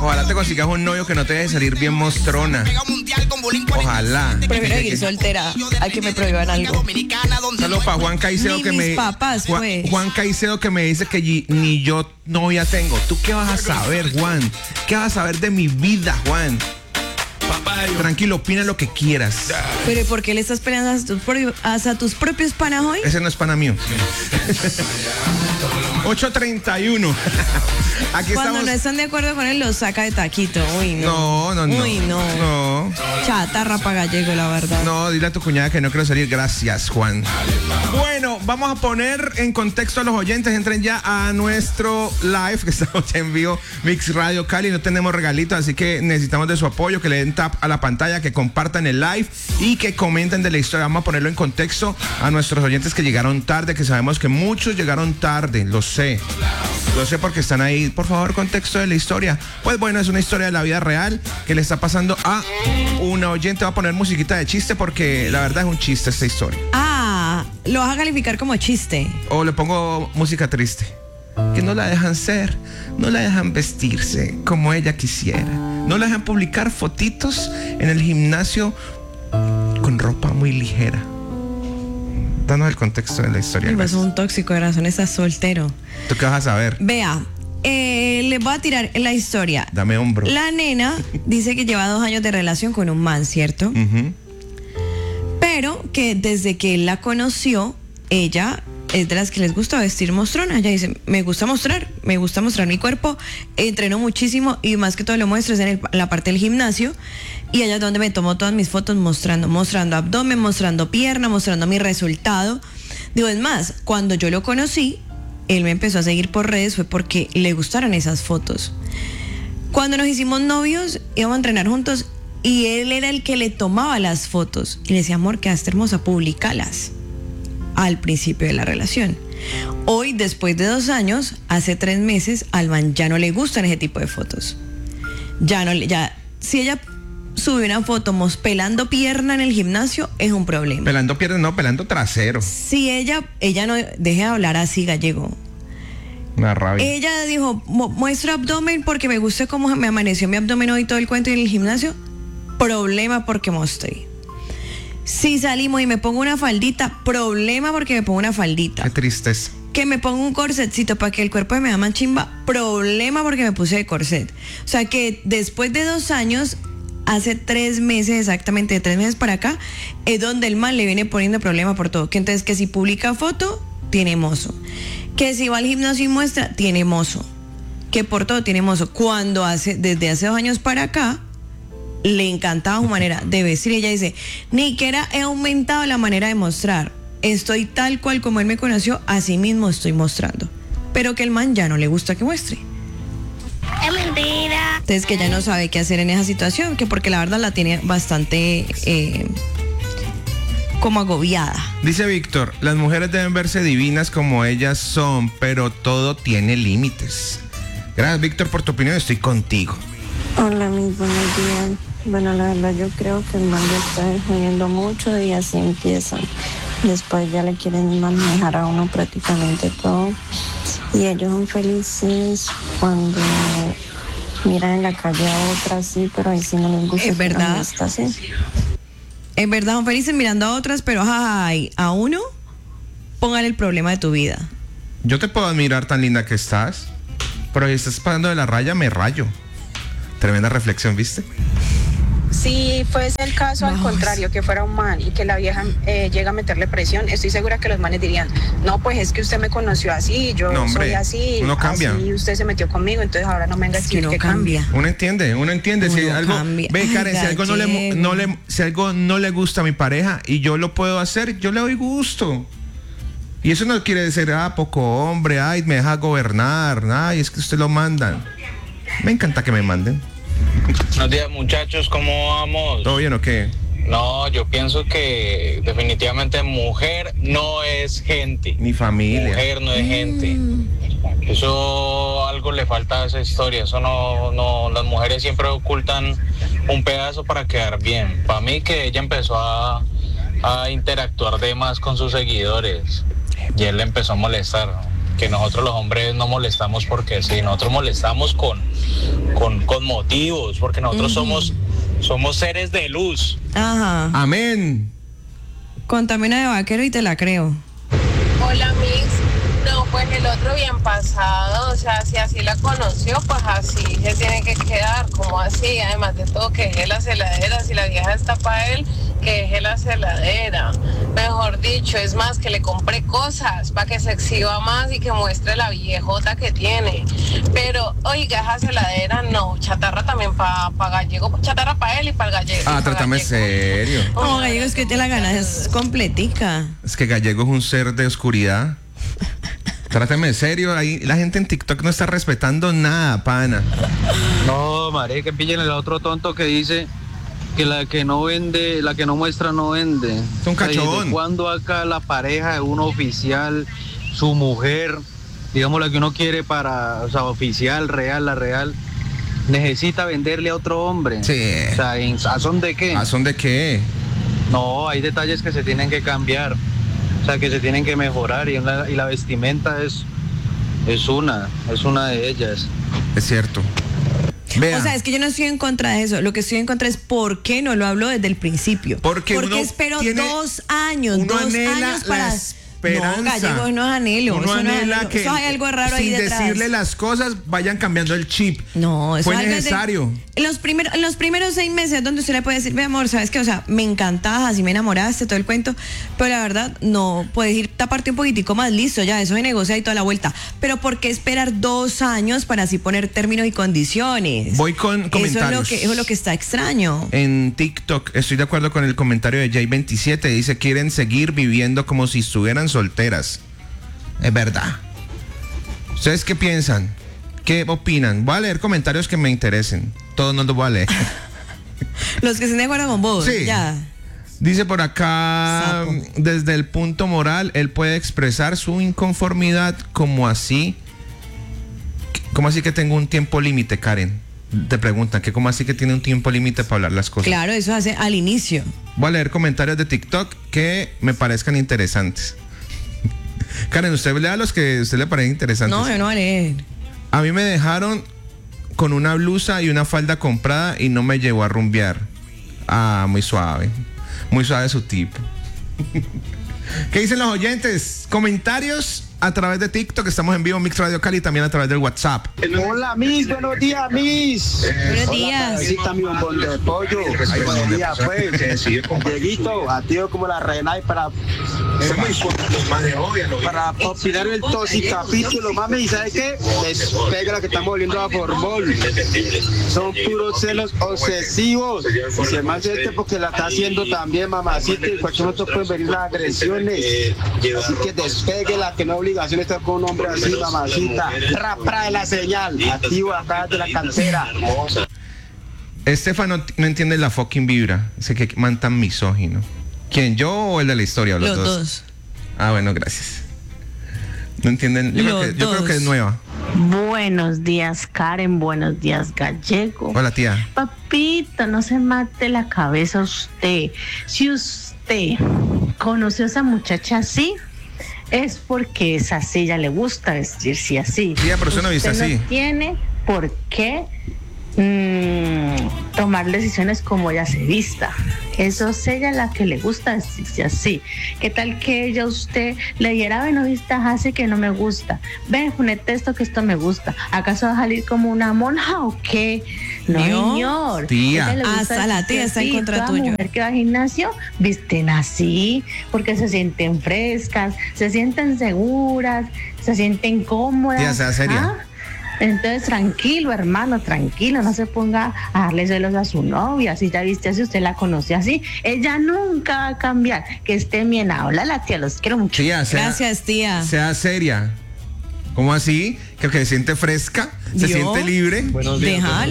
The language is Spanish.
Ojalá te consigas un novio que no te deje salir bien mostrona. Ojalá. Prefiero seguir soltera a que me prohíban algo. Saludos para Juan Caicedo, Ni que mis papás, pues. Juan Caicedo, que me dice que ni yo novia tengo. ¿Tú qué vas a saber, Juan? ¿Qué vas a saber de mi vida, Juan? Tranquilo, opina lo que quieras. Pero ¿por qué le estás peleando hasta tus propios panas hoy? Ese no es pana mío. 8:31. Aquí Cuando estamos. no están de acuerdo con él, los saca de taquito. Uy, no. No. Uy, no. Chatarra para gallego, la verdad. No, dile a tu cuñada que no quiero salir. Gracias, Juan. Bueno, vamos a poner en contexto a los oyentes. Entren ya a nuestro live, que estamos en vivo, Mix Radio Cali. No tenemos regalitos, así que necesitamos de su apoyo, que le den tap a la pantalla, que compartan el live y que comenten de la historia. Vamos a ponerlo en contexto a nuestros oyentes que llegaron tarde, que sabemos que muchos llegaron tarde, lo sé porque están ahí. Por favor, contexto de la historia. Pues bueno, es una historia de la vida real que le está pasando a una oyente. Va a poner musiquita de chiste porque la verdad es un chiste esta historia. Lo vas a calificar como chiste. O le pongo música triste. Que no la dejan ser, no la dejan vestirse como ella quisiera, no la dejan publicar fotitos en el gimnasio con ropa muy ligera. Danos el contexto de la historia. Es un tóxico de razón, estás soltero. ¿Tú qué vas a saber? Vea, les voy a tirar la historia. Dame hombro. La nena dice que lleva 2 años de relación con un man, ¿cierto? Pero que desde que él la conoció, ella es de las que les gusta vestir mostrona. Ella dice, me gusta mostrar mi cuerpo, entreno muchísimo y más que todo lo muestro es en la parte del gimnasio, y allá es donde me tomo todas mis fotos mostrando abdomen, mostrando pierna, mostrando mi resultado. Digo, es más, cuando yo lo conocí, él me empezó a seguir por redes, fue porque le gustaron esas fotos. Cuando nos hicimos novios, íbamos a entrenar juntos y él era el que le tomaba las fotos y le decía, amor, quedaste hermosa, públicalas. Al principio de la relación. Hoy, después de 2 años, hace 3 meses, al man ya no le gustan ese tipo de fotos. Si ella sube una foto pelando pierna en el gimnasio, es un problema. Pelando pierna, no, pelando trasero. Si ella no deje de hablar así gallego. Una rabia. Ella dijo, muestro abdomen porque me gusta cómo me amaneció mi abdomen hoy, todo el cuento en el gimnasio. Problema porque mostré. Si salimos y me pongo una faldita, problema porque me pongo una faldita. Qué tristeza. Que me pongo un corsetcito para que el cuerpo me da más chimba, problema porque me puse de corset. O sea que después de 2 años, hace 3 meses, exactamente de 3 meses para acá, es donde el man le viene poniendo problema por todo. Que entonces que si publica foto, tiene mozo. Que si va al gimnasio y muestra, tiene mozo. Que por todo tiene mozo. Cuando desde hace 2 años para acá, le encantaba su manera de vestir. Ella dice, ni siquiera he aumentado la manera de mostrar. Estoy tal cual como él me conoció, así mismo estoy mostrando. Pero que el man ya no le gusta que muestre. Es mentira. Entonces que ella no sabe qué hacer en esa situación, que porque la verdad la tiene bastante como agobiada. Dice Víctor, las mujeres deben verse divinas como ellas son, pero todo tiene límites. Gracias, Víctor, por tu opinión, estoy contigo. Hola, mis buenos días. Bueno, la verdad yo creo que el man ya está jodiendo mucho y así empiezan. Después ya le quieren manejar a uno prácticamente todo. Y ellos son felices cuando miran en la calle a otras, sí, pero ahí sí no les gusta. Es verdad. Está así. Es verdad, son felices mirando a otras, pero a uno, póngale el problema de tu vida. Yo te puedo admirar tan linda que estás, pero si estás pasando de la raya, me rayo. Tremenda reflexión, ¿viste? Si fuese el caso al contrario, que fuera un man y que la vieja llega a meterle presión, estoy segura que los manes dirían, no, pues es que usted me conoció así, yo soy así, uno cambia. Así usted se metió conmigo, entonces ahora no me venga a decir que cambia. Uno entiende. Si algo, cambia. Ve, Karen, si Gallego. si algo no le gusta a mi pareja y yo lo puedo hacer, yo le doy gusto. Y eso no quiere decir, poco hombre, ay, me deja gobernar, ay, es que usted lo mandan. Me encanta que me manden. Buenos días, muchachos, ¿cómo vamos? ¿Todo bien o qué? No, yo pienso que definitivamente mujer no es gente. Ni familia. Mujer no es gente. Eso algo le falta a esa historia. Eso no, las mujeres siempre ocultan un pedazo para quedar bien. Para mí que ella empezó a interactuar de más con sus seguidores y él le empezó a molestar. que nosotros los hombres no molestamos porque sí, nosotros molestamos con motivos, porque nosotros somos seres de luz. Ajá. Amén. Contame una de vaquero y te la creo. Hola, Mix. No, pues el otro bien pasado, o sea, si así la conoció, pues así se tiene que quedar, como así, además de todo, que deje la celadera, si la vieja está para él, que deje la celadera, mejor dicho, es más, que le compre cosas para que se exhiba más y que muestre la viejota que tiene, pero, oiga, esa celadera, no, chatarra también para Gallego, chatarra para él y para el Gallego. Ah, trátame serio. No, Gallego, es que te la ganas, es completica. Es que Gallego es un ser de oscuridad. Trátame serio, ahí la gente en TikTok no está respetando nada, pana. No, marica, que pillen el otro tonto que dice que la que no vende, la que no muestra no vende. Es un cachón. ¿Desde cuándo acá la pareja de un oficial, su mujer, digamos la que uno quiere para, o sea, oficial, real, la real, necesita venderle a otro hombre? Sí. O sea, ¿a son de qué? ¿A son de qué? No, hay detalles que se tienen que cambiar. O sea, que se tienen que mejorar y la vestimenta es una de ellas. Es cierto. Vea. O sea, es que yo no estoy en contra de eso. Lo que estoy en contra es por qué no lo hablo desde el principio. Porque espero 2 años, uno 2 anhela años para... la esperanza. No, Gallego, no es anhelo. Uno anhela que eso hay algo raro ahí detrás. Sin decirle las cosas, vayan cambiando el chip. No, eso fue es necesario. En los primeros 6 meses donde usted le puede decir, mi amor, ¿sabes qué? O sea, me encantabas, así me enamoraste, todo el cuento, pero la verdad, no, puedes ir taparte un poquitico más, listo, ya, eso se negocia y toda la vuelta. Pero ¿por qué esperar 2 años para así poner términos y condiciones? Voy con comentarios. Eso es lo que está extraño. En TikTok, estoy de acuerdo con el comentario de Jay27, dice, quieren seguir viviendo como si estuvieran solteras. Es verdad. ¿Ustedes qué piensan? ¿Qué opinan? Voy a leer comentarios que me interesen. Todos no los voy a leer. Los que estén de acuerdo con vos. Sí. Ya. Dice por acá, Sapo. desde el punto moral, él puede expresar su inconformidad como así. ¿Cómo así que tengo un tiempo límite, Karen? Te preguntan, que cómo así que tiene un tiempo límite para hablar las cosas. Claro, eso hace al inicio. Voy a leer comentarios de TikTok que me parezcan interesantes. Karen, usted lea los que a usted le parecen interesantes. No, yo no voy a leer. A mí me dejaron con una blusa y una falda comprada y no me llevó a rumbear. Ah, muy suave. Muy suave su tipo. ¿Qué dicen los oyentes? Comentarios a través de TikTok. Estamos en vivo en Mix Radio Cali, también a través del WhatsApp. Hola, Miss. Buenos días, Miss. Buenos días. Hola, mi bombón de pollo. Buenos días, pues. Dieguito, a ti como la reina y para opinar el tosicapítulo, mami. ¿Y sabes qué? Despega la que estamos volviendo a Formol. Son puros celos obsesivos. Y se más porque la está haciendo también, mamacita. Y cualquier momento pueden venir las agresiones. Así que despegue la que no obligación estar con un hombre así, mamacita. Rapra de la señal. Activo acá de la cantera. Estefano no entiende la fucking vibra. Sé que man tan misógino. ¿Quién? ¿Yo o el de la historia? Los dos. Ah, bueno, gracias. No entienden. Yo creo que es nueva. Buenos días, Karen. Buenos días, Gallego. Hola, tía. Papito, no se mate la cabeza usted. Si usted conoció a esa muchacha así, es porque esa silla le gusta vestirse así. Tía, pero eso no viste así. No tiene por qué tomar decisiones como ella se vista. Eso es ella la que le gusta vestirse así. ¿Qué tal que ella a usted le diera, bueno, vistas así que no me gusta? Ven, ponete esto que esto me gusta. ¿Acaso va a salir como una monja o qué? No, señor. Tía. Hasta la tía está en contra toda tuyo. Mujer que va al gimnasio visten así porque se sienten frescas, se sienten seguras, se sienten cómodas. Tía, sea seria. ¿Ah? Entonces, tranquilo, hermano, tranquilo, no se ponga a darle celos a su novia. Si ya viste así, usted la conoce así, ella nunca va a cambiar. Que esté bien, habla la tía, los quiero mucho. Tía, Gracias, tía. Sea seria. ¿Cómo así? Que se siente fresca, se ¿Vio? siente libre. Déjala.